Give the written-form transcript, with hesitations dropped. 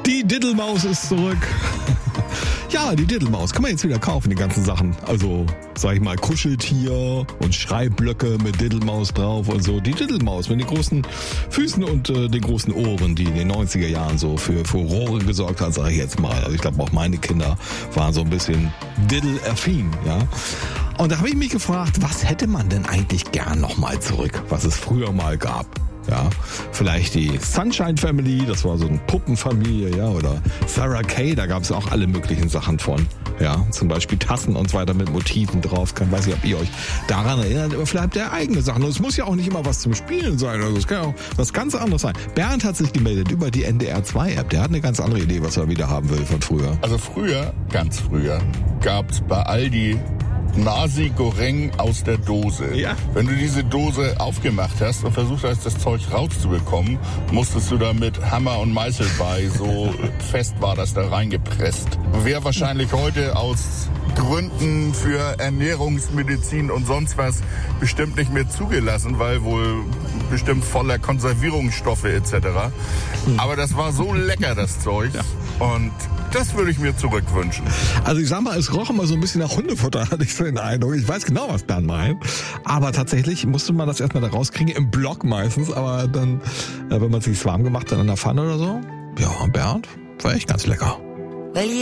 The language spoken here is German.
Die Diddlemaus ist zurück. Ja, die Diddlemaus kann man jetzt wieder kaufen, die ganzen Sachen. Also, sag ich mal, Kuscheltier und Schreibblöcke mit Diddlemaus drauf und so. Die Diddlemaus mit den großen Füßen und den großen Ohren, die in den 90er Jahren so für Furore gesorgt hat, sag ich jetzt mal. Also ich glaube, auch meine Kinder waren so ein bisschen Diddle-affin, ja. Und da habe ich mich gefragt, was hätte man denn eigentlich gern nochmal zurück, was es früher mal gab? Ja, vielleicht die Sunshine Family, das war so eine Puppenfamilie, ja, oder Sarah Kay, da gab es auch alle möglichen Sachen von. Ja, zum Beispiel Tassen und so weiter mit Motiven drauf. Ich weiß nicht, ob ihr euch daran erinnert, aber vielleicht habt ihr eigene Sachen. Und es muss ja auch nicht immer was zum Spielen sein, also es kann ja auch was ganz anderes sein. Bernd hat sich gemeldet über die NDR 2 App. Der hat eine ganz andere Idee, was er wieder haben will von früher. Also früher, ganz früher, gab's bei Aldi Nasi Goreng aus der Dose. Ja. Wenn du diese Dose aufgemacht hast und versucht hast, das Zeug rauszubekommen, musstest du da mit Hammer und Meißel bei, so fest war das da reingepresst. Wäre wahrscheinlich heute aus Gründen für Ernährungsmedizin und sonst was bestimmt nicht mehr zugelassen, weil wohl bestimmt voller Konservierungsstoffe etc. Aber das war so lecker, das Zeug. Ja. Und das würde ich mir zurückwünschen. Also ich sag mal, es roch immer so ein bisschen nach Hundefutter, hatte ich so den Eindruck. Ich weiß genau, was Bernd meint. Aber tatsächlich musste man das erstmal da rauskriegen, im Block meistens. Aber dann, wenn man es sich warm gemacht hat in der Pfanne oder so, ja, Bernd, war echt ganz lecker.